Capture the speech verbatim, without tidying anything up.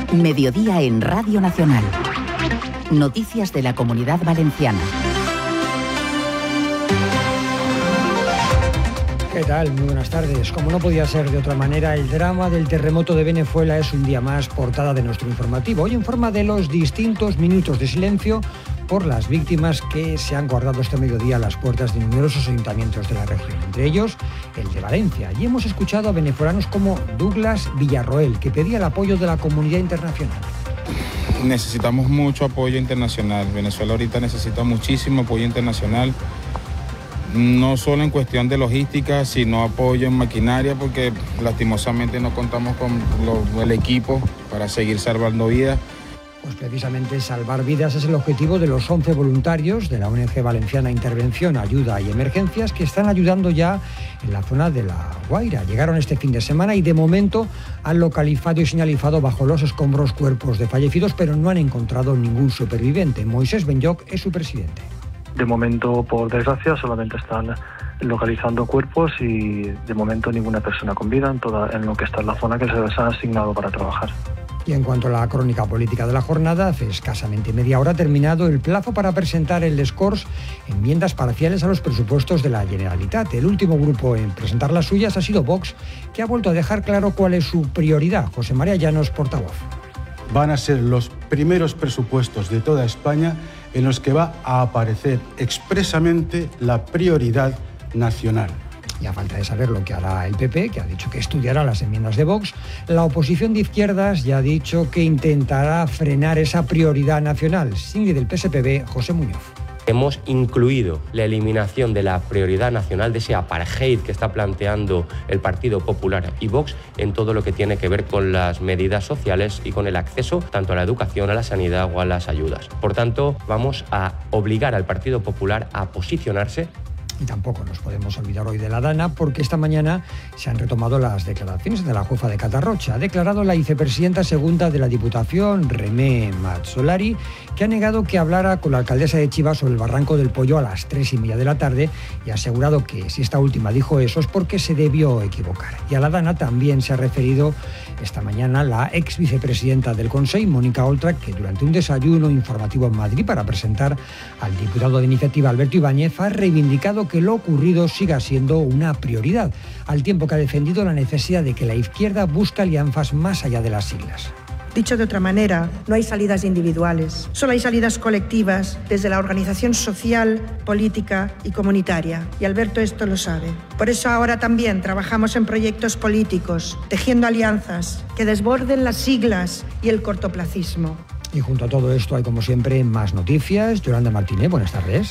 Mediodía en Radio Nacional. Noticias de la Comunidad Valenciana. ¿Qué tal? Muy buenas tardes. Como no podía ser de otra manera, el drama del terremoto de Venezuela es un día más portada de nuestro informativo. Hoy en forma de los distintos minutos de silencio por las víctimas que se han guardado este mediodía a las puertas de numerosos ayuntamientos de la región, entre ellos el de Valencia. Y hemos escuchado a venezolanos como Douglas Villarroel, que pedía el apoyo de la comunidad internacional. Necesitamos mucho apoyo internacional. Venezuela ahorita necesita muchísimo apoyo internacional, no solo en cuestión de logística, sino apoyo en maquinaria, porque lastimosamente no contamos con lo, el equipo para seguir salvando vidas. Pues precisamente salvar vidas es el objetivo de los once voluntarios de la O N G Valenciana Intervención, Ayuda y Emergencias, que están ayudando ya en la zona de La Guaira. Llegaron este fin de semana y de momento han localizado y señalizado bajo los escombros cuerpos de fallecidos, pero no han encontrado ningún superviviente. Moisés Benyoc es su presidente. De momento, por desgracia, solamente están localizando cuerpos y de momento ninguna persona con vida en, toda, en lo que está en la zona que se les ha asignado para trabajar. Y en cuanto a la crónica política de la jornada, hace escasamente media hora ha terminado el plazo para presentar el Les Corts enmiendas parciales a los presupuestos de la Generalitat. El último grupo en presentar las suyas ha sido Vox, que ha vuelto a dejar claro cuál es su prioridad. José María Llanos, portavoz. Van a ser los primeros presupuestos de toda España en los que va a aparecer expresamente la prioridad nacional. Y a falta de saber lo que hará el P P, que ha dicho que estudiará las enmiendas de Vox, la oposición de izquierdas ya ha dicho que intentará frenar esa prioridad nacional. Single del P S P B, José Muñoz. Hemos incluido la eliminación de la prioridad nacional, de ese apartheid que está planteando el Partido Popular y Vox en todo lo que tiene que ver con las medidas sociales y con el acceso tanto a la educación, a la sanidad o a las ayudas. Por tanto, vamos a obligar al Partido Popular a posicionarse. Y tampoco nos podemos olvidar hoy de la Dana, porque esta mañana se han retomado las declaraciones de la jueza de Catarrocha. Ha declarado la vicepresidenta segunda de la Diputación, Remé Mazzolari, que ha negado que hablara con la alcaldesa de Chivas sobre el Barranco del Pollo a las tres y media de la tarde y ha asegurado que si esta última dijo eso es porque se debió equivocar. Y a la Dana también se ha referido esta mañana la ex vicepresidenta del Consell, Mónica Oltra, que durante un desayuno informativo en Madrid para presentar al diputado de Iniciativa, Alberto Ibáñez, ha reivindicado que lo ocurrido siga siendo una prioridad, al tiempo que ha defendido la necesidad de que la izquierda busque alianzas más allá de las siglas. Dicho de otra manera, no hay salidas individuales, solo hay salidas colectivas desde la organización social, política y comunitaria. Y Alberto esto lo sabe. Por eso ahora también trabajamos en proyectos políticos, tejiendo alianzas que desborden las siglas y el cortoplacismo. Y junto a todo esto hay, como siempre, más noticias. Yolanda Martínez, buenas tardes.